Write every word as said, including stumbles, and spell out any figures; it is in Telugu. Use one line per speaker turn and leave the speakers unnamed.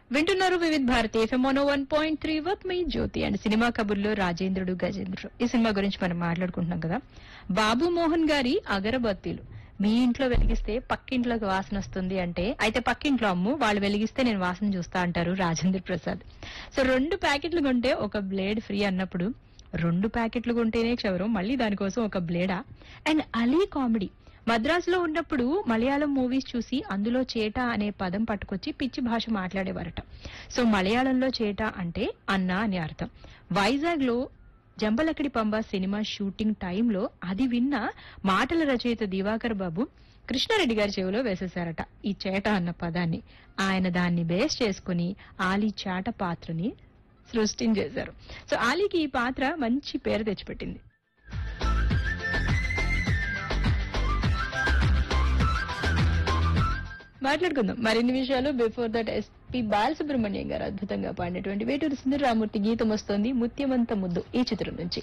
వింటున్నారు వివిధ Bharati FM one point three work me Jyothi and cinema కబుర్లో Rajendrudu గజేంద్రుడు ఈ సినిమా గురించి మనం మాట్లాడుకుంటున్నాం కదా. బాబు మోహన్ గారి అగరబత్తీలు మీ ఇంట్లో వెలిగిస్తే పక్కింట్లోకి వాసన వస్తుంది అంటే అయితే పక్కింట్లో అమ్ము వాళ్ళు వెలిగిస్తే నేను వాసన చూస్తా అంటారు రాజేంద్ర ప్రసాద్. సో రెండు ప్యాకెట్లు కొంటే ఒక బ్లేడ్ ఫ్రీ అన్నప్పుడు రెండు ప్యాకెట్లు కొంటేనే క్షవరం మళ్ళీ దానికోసం ఒక బ్లేడా. అండ్ అలీ కామెడీ మద్రాసులో ఉన్నప్పుడు మలయాళం మూవీస్ చూసి అందులో చేట అనే పదం పట్టుకొచ్చి పిచ్చి భాష మాట్లాడేవారట. సో మలయాళంలో చేట అంటే అన్న అని అర్థం. వైజాగ్ లో జంబలకడి పంబ సినిమా షూటింగ్ టైంలో అది విన్న మాటల రచయిత దివాకర్ బాబు కృష్ణారెడ్డి గారి చెవిలో వేసేశారట ఈ చేట అన్న పదాన్ని. ఆయన దాన్ని బేస్ చేసుకుని ఆలీ చాట పాత్రని సృష్టించేశారు. సో ఆలీకి ఈ పాత్ర మంచి పేరు తెచ్చిపెట్టింది. మాట్లాడుకుందాం మరిన్ని విషయాలు. బిఫోర్ దట్ ఎస్పి బాలసుబ్రహ్మణ్యం గారు అద్భుతంగా పాడినటువంటి వేటూరి సుందరరామూర్తి గీతం వస్తోంది ముత్యమంత ముద్దు ఈ చిత్రం నుంచి.